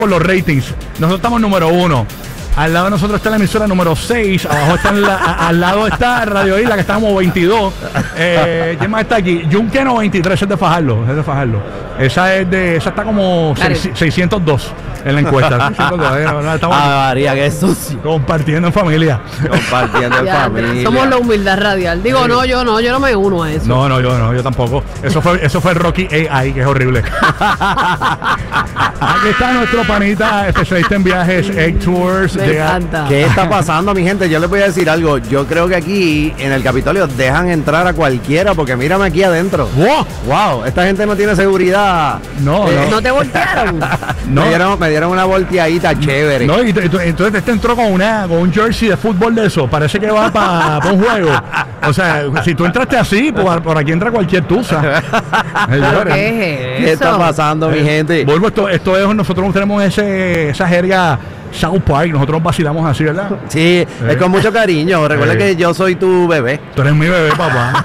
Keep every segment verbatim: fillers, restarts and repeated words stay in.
por los ratings. Nosotros estamos número uno. Al lado de nosotros está la emisora número seis. Abajo está en la, a, al lado está Radio Isla, que estamos veintidós. Eh, ¿Quién más está aquí? Junqueno veintitrés, es de Fajardo. Es de Fajardo. Esa es de. Esa está como seis, seiscientos dos en la encuesta. seiscientos dos, eh, estamos ah, María, qué sucio. Compartiendo en familia. Compartiendo en Ya, familia. Somos la humildad radial. Digo, no, yo no, yo no me uno a eso. No, no, yo no, yo tampoco. Eso fue, eso fue Rocky A I, que es horrible. Aquí está nuestro panita especialista en viajes, Egg Tours. Me Llega, encanta. ¿Qué está pasando, mi gente? Yo les voy a decir algo. Yo creo que aquí en el Capitolio dejan entrar a cualquiera porque mírame aquí adentro. ¡Wow! Wow, esta gente no tiene seguridad. No, Eh, no. ¿No te voltearon? No. Me, dieron, me dieron una volteadita chévere. No, y, y, entonces este entró con una con un jersey de fútbol de eso. Parece que va para pa un juego. O sea, si tú entraste así, por, por aquí entra cualquier tusa. ¿Pero qué es ¿Qué eso? está pasando, mi gente? Vuelvo, esto, esto es, nosotros tenemos ese, esa jerga South Park, nosotros nos vacilamos así, ¿verdad? Sí, es con mucho cariño. Recuerda Eh. que yo soy tu bebé. Tú eres mi bebé, papá.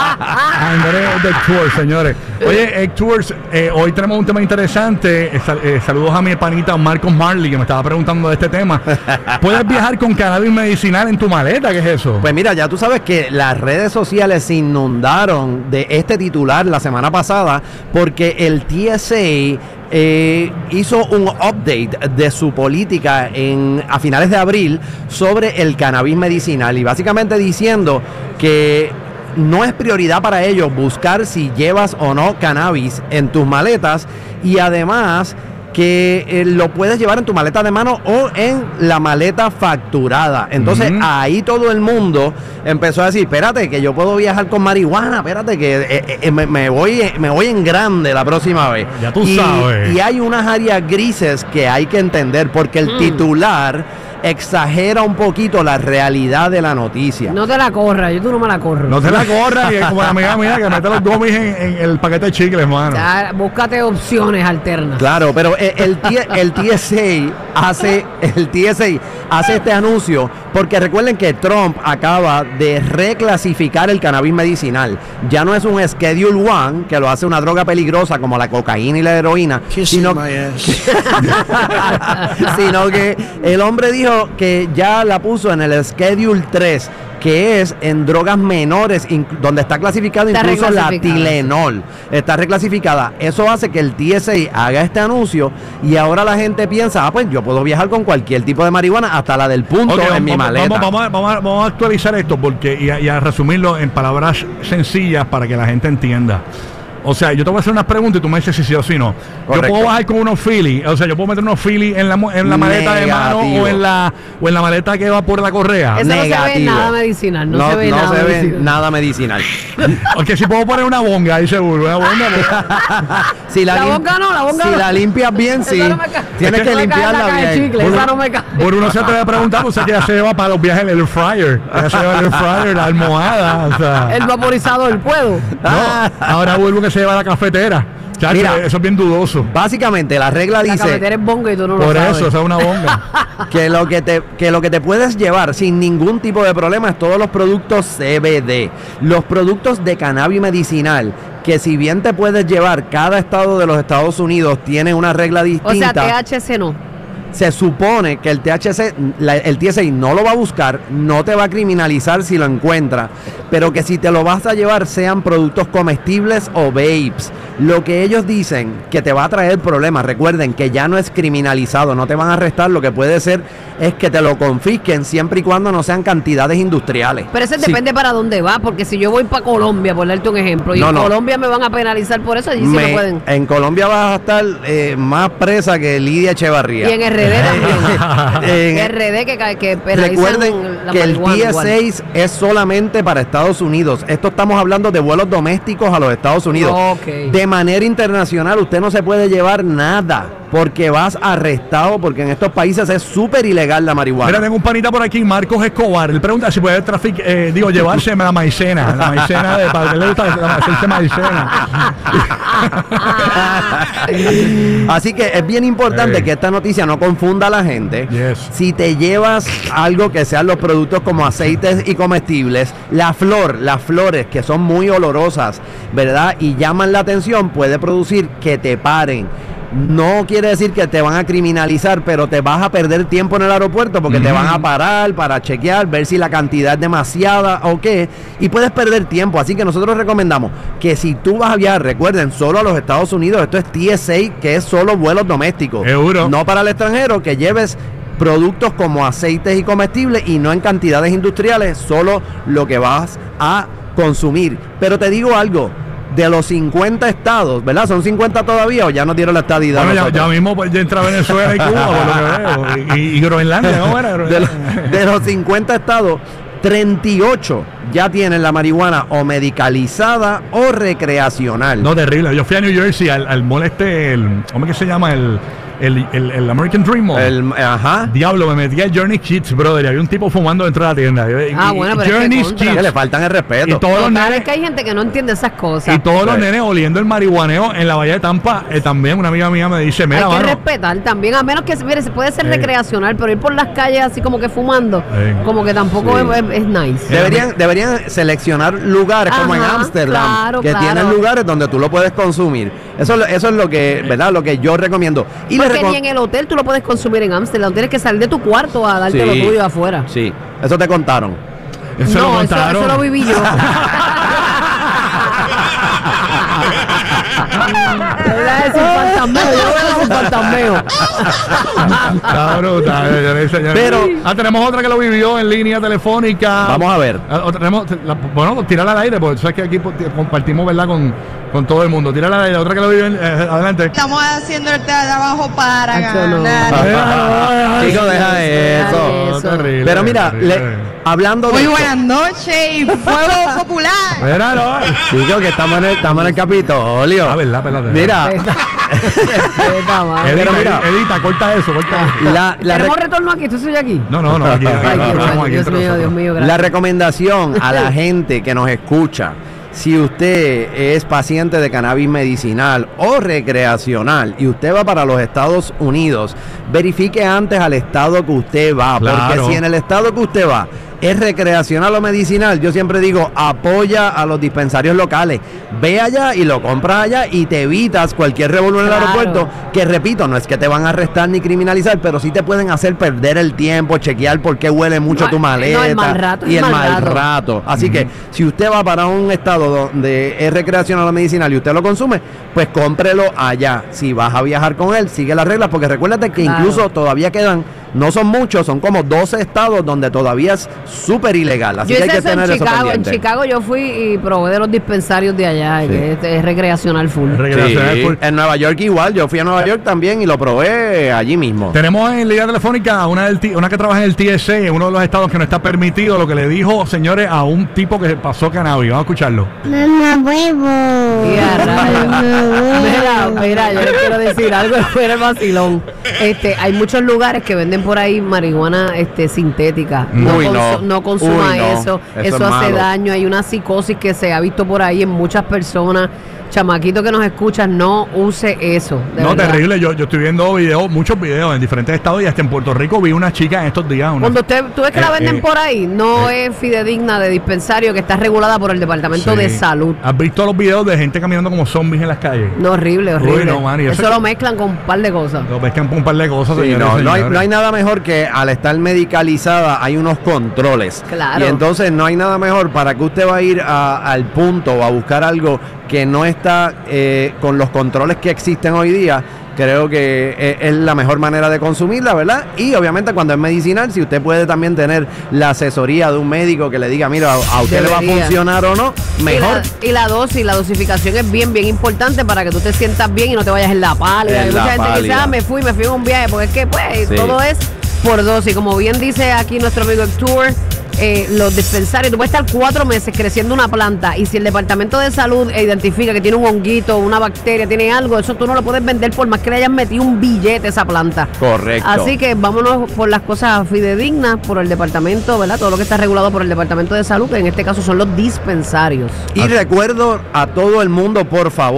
Andrés de Tours, señores. Oye, Egg Tours, eh, hoy tenemos un tema interesante. Eh, sal- eh, saludos a mi panita Marcos Marley, que me estaba preguntando de este tema. ¿Puedes viajar con cannabis medicinal en tu maleta? ¿Qué es eso? Pues mira, ya tú sabes que las redes sociales se inundaron de este titular la semana pasada porque el T S A eh, hizo un update de su política en, a finales de abril sobre el cannabis medicinal y básicamente diciendo que no es prioridad para ellos buscar si llevas o no cannabis en tus maletas y además que eh, lo puedes llevar en tu maleta de mano o en la maleta facturada. Entonces Ujú. ahí todo el mundo empezó a decir, espérate, que yo puedo viajar con marihuana, espérate, que eh, eh, me, me voy, me voy en grande la próxima vez. Ya tú y, sabes. Y hay unas áreas grises que hay que entender porque el Mm. titular exagera un poquito la realidad de la noticia. No te la corras, yo tú no me la corro. No te la corras, y es como la amiga mía que mete los gomis en, en el paquete de chicles, hermano. Ya, búscate opciones alternas. Claro, pero el, el, T- el T S A hace el T S A hace este anuncio porque recuerden que Trump acaba de reclasificar el cannabis medicinal. Ya no es un Schedule One que lo hace una droga peligrosa como la cocaína y la heroína, sino, sino que el hombre dijo que ya la puso en el Schedule tres, que es en drogas menores, inc- donde está clasificado Está incluso la reclasificada. Tylenol. Está reclasificada. Eso hace que el T S A haga este anuncio y ahora la gente piensa, ah, pues yo puedo viajar con cualquier tipo de marihuana, hasta la del punto Ok, en mi vamos, maleta. vamos, vamos, a, vamos, a, vamos a actualizar esto porque y a, y a resumirlo en palabras sencillas para que la gente entienda. O sea, yo te voy a hacer unas preguntas y tú me dices si sí o si no. Correcto. Yo puedo bajar con unos Philly, o sea, yo puedo meter unos Philly en la, mo- en la maleta de mano Negativo. o en la o en la maleta que va por la correa. Eso no se ve Negativo. nada medicinal, no, se ve no nada se ve medicinal. nada medicinal. Porque si puedo poner una bonga ahí seguro, una bonga. Si La lim- boca no, la boca si no. la limpias bien, sí. Esa no me ca- Tienes Es que que- No me cae en la limpiarla caja de bien. chicle, esa no me cae. Por uno se te va a preguntar, pues que ya se lleva para los viajes el air fryer. Ya se lleva el air fryer, la almohada, o sea. El vaporizador, ¿puedo? No, ahora vuelvo que se lleva la cafetera. Chacho, Mira. eso es bien dudoso. Básicamente la regla La dice cafetera es bonga y tú no lo Por sabes. eso, esa es una bonga. que lo que te que lo que te puedes llevar sin ningún tipo de problema es todos los productos C B D, los productos de cannabis medicinal, que si bien te puedes llevar, cada estado de los Estados Unidos tiene una regla O sea, distinta. T H C no. Se supone que el T H C, la- el T S A no lo va a buscar, no te va a criminalizar si lo encuentra, pero que si te lo vas a llevar sean productos comestibles o vapes. Lo que ellos dicen que te va a traer problemas, recuerden que ya no es criminalizado, no te van a arrestar, lo que puede ser es que te lo confisquen siempre y cuando no sean cantidades industriales. Pero eso Sí. depende para dónde va, porque si yo voy para Colombia, por darte un ejemplo, y No, en no. Colombia me van a penalizar por eso, allí sí me Me- pueden. En Colombia vas a estar eh, más presa que Lidia Echevarría. Y en R D también. En- R D que, ca- que penalizan Recuerden la que el marihuana T igual. S seis es solamente para Estados Unidos. Esto estamos hablando de vuelos domésticos a los Estados Unidos. Ok. De manera internacional usted no se puede llevar nada porque vas arrestado, porque en estos países es súper ilegal la marihuana. Mira, tengo un panita por aquí, Marcos Escobar. Él pregunta si puede trafic, eh, digo, llevarse la maicena. La maicena de para que le gusta la- hacerse maicena. Así que es bien importante Hey. que esta noticia no confunda a la gente. Yes. Si te llevas algo que sean los productos como aceites y comestibles, la flor, las flores que son muy olorosas, ¿verdad? Y llaman la atención, puede producir que te paren. no quiere decir que te van a criminalizar, pero te vas a perder tiempo en el aeropuerto porque mm. te van a parar para chequear, ver si la cantidad es demasiada o qué, y puedes perder tiempo. Así que nosotros recomendamos que si tú vas a viajar, recuerden, solo a los Estados Unidos, esto es T S A, que es solo vuelos domésticos, Euro. no para el extranjero, que lleves productos como aceites y comestibles y no en cantidades industriales, solo lo que vas a consumir. Pero te digo algo, de los cincuenta estados, ¿verdad? ¿Son cincuenta todavía o ya nos dieron la estadidad? Bueno, ya, ya mismo pues, ya entra Venezuela y Cuba, por lo que veo. Y, y, y Groenlandia, ¿no? Era de, lo, de los cincuenta estados, treinta y ocho ya tienen la marihuana o medicalizada o recreacional. No, terrible. Yo fui a New Jersey al, al mall este, el, ¿cómo es que se llama? El... El, el, el American Dream Mall. El, ajá. Diablo, me metí al Journey Kids, brother. Y había un tipo fumando dentro de la tienda. Ah, y, bueno, pero Journey es que Kids. Que le faltan el respeto. Y todos Total, los nenes, es que hay gente que no entiende esas cosas. Y todos sí. los nenes oliendo el marihuaneo en la Bahía de Tampa. Eh, también una amiga mía me dice, mira, hay que mano, respetar también, a menos que, mire, se puede ser sí. recreacional, pero ir por las calles así como que fumando, sí. como que tampoco sí. es, es, es nice. Deberían, deberían seleccionar lugares Ajá, como en Ámsterdam, claro, que claro. tienen lugares donde tú lo puedes consumir. Eso, eso es lo que, ¿verdad? Lo que yo recomiendo. Y Porque recom- ni en el hotel tú lo puedes consumir en Ámsterdam, tienes que salir de tu cuarto a darte Sí. lo tuyo afuera. Sí, eso te contaron. eso lo No, eso, contaron. eso lo viví yo. Es un fantasmeo, yo veo un fantasmeo. Claro, está, señores, señores. Pero- ah, tenemos otra que lo vivió en línea telefónica. Vamos a ver. Ah, otra- tenemos, la- bueno, tirarla al aire, porque tú sabes que aquí pues, t- compartimos, ¿verdad? Con, con todo el mundo. Tírala al aire. Otra que lo vivió, en- eh, adelante. Estamos haciendo el trabajo para Hacho, no. ganar. Chico, deja eso. eso. Terrible, Pero mira, terrible. le- hablando de Muy esto, buenas noches y fuego popular. Mira, no. Chico, que estamos en el, estamos en el Capitolio. Ah, verdad, espérate. Mira, Respeta, mano. Edita, pero mira. edita, corta eso, corta eso. la, la, ¿Tenemos re- retorno aquí? ¿Tú soy aquí? No, no, no, aquí, aquí, Ay, no, qué no, bueno, aquí Dios entre mío, Dios nosotros. mío, la gracias. recomendación a la gente que nos escucha, si usted es paciente de cannabis medicinal o recreacional y usted va para los Estados Unidos, verifique antes al estado que usted va, Claro. porque si en el estado que usted va es recreacional o medicinal, yo siempre digo, apoya a los dispensarios locales. Ve allá y lo compras allá y te evitas cualquier revolú en el Claro. aeropuerto, que repito, no es que te van a arrestar ni criminalizar, pero sí te pueden hacer perder el tiempo, chequear por qué huele mucho No, tu no, maleta el mal rato y es el mal mal rato. rato. Así que si usted va para un estado donde es recreacional o medicinal y usted lo consume, pues cómprelo allá. Si vas a viajar con él, sigue las reglas, porque recuérdate que Claro. incluso todavía quedan, no son muchos, son como doce estados donde todavía es súper ilegal. Así Yo que hay hice que eso en tener eso Chicago. En pendiente. Chicago yo fui y probé de los dispensarios de allá, Sí. que es, es recreacional full. Recreacional Sí, full. en Nueva York igual, yo fui a Nueva York también y lo probé allí mismo. Tenemos en línea telefónica una, del T- una que trabaja en el T S A, en uno de los estados que no está permitido, lo que le dijo, señores, a un tipo que pasó cannabis. Vamos a escucharlo. Mamá huevo. Y a rayos. Mira, mira, yo les quiero decir algo fuera el vacilón. Este, hay muchos lugares que venden por ahí marihuana este, sintética. No, Uy, no. consu- no consuma Uy, no. eso. Eso Eso, es hace malo. daño. Hay una psicosis que se ha visto por ahí en muchas personas. Chamaquito que nos escuchas, no use eso. De no, verdad. terrible. Yo, yo estoy viendo videos, muchos videos en diferentes estados y hasta en Puerto Rico vi una chica en estos días. Una, Cuando usted, tú ves que la Eh, venden eh, por ahí, no es fidedigna de dispensario que está regulada por el Departamento Sí. de Salud. ¿Has visto los videos de gente caminando como zombies en las calles? No, horrible, horrible. Uy, no, man, y eso eso que- lo mezclan con un par de cosas. Lo pescan por un par de cosas, Sí, señores, no, no, hay, señores. no hay nada mejor que al estar medicalizada hay unos controles. Claro. Y entonces no hay nada mejor para que usted va a ir a- al punto o a buscar algo que no está eh, con los controles que existen hoy día. Creo que es, es la mejor manera de consumirla, ¿verdad? Y obviamente cuando es medicinal, si usted puede también tener la asesoría de un médico que le diga, mira, a usted le va a Debería. funcionar o no, mejor. Y la, y la dosis, la dosificación es bien, bien importante para que tú te sientas bien y no te vayas en la pálida. En Hay la mucha gente que dice, pálida. ah, me fui, me fui en un viaje, porque es que pues Sí. todo es por dosis. Como bien dice aquí nuestro amigo Héctor, eh, los dispensarios, tú puedes estar cuatro meses creciendo una planta y si el Departamento de Salud identifica que tiene un honguito, una bacteria, tiene algo, eso tú no lo puedes vender por más que le hayas metido un billete a esa planta. Correcto. Así que vámonos por las cosas fidedignas, por el departamento, ¿verdad? Todo lo que está regulado por el Departamento de Salud, que en este caso son los dispensarios. Y recuerdo a todo el mundo, por favor,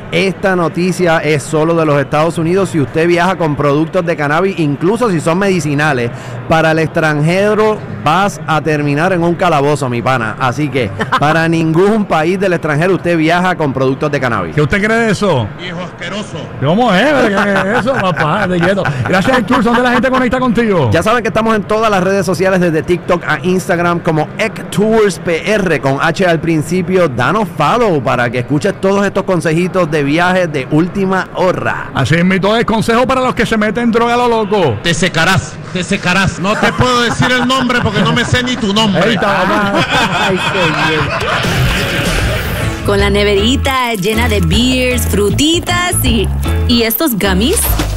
esta noticia es solo de los Estados Unidos. Si usted viaja con productos de cannabis, incluso si son medicinales, para el extranjero vas a terminar en un calabozo, mi pana. Así que para ningún país del extranjero usted viaja con productos de cannabis. ¿Qué usted cree de eso? Viejo asqueroso. ¿Cómo es? ¿Qué es eso, papá? Te quieto. Gracias, Héctor. ¿Dónde la gente conecta contigo? Ya saben que estamos en todas las redes sociales, desde TikTok a Instagram, como Ectours P R con H al principio. Danos follow para que escuches todos estos consejitos de viajes de última hora. Así es, mi todo es consejo para los que se meten droga a lo loco. Te secarás, te secarás. No te puedo decir el nombre porque no me sé ni tu nombre. Ahí está, papá. Ay, qué bien. Con la neverita llena de beers, frutitas y... ¿Y estos gummies?